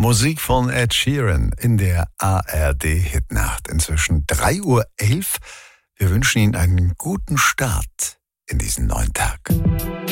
Musik von Ed Sheeran in der ARD-Hitnacht. Inzwischen 3:11 Uhr. Wir wünschen Ihnen einen guten Start in diesen neuen Tag.